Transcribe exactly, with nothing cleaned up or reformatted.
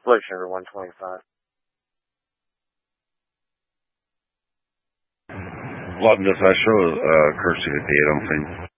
Blood sugar one twenty-five. Ладно, хорошо, Курси, это я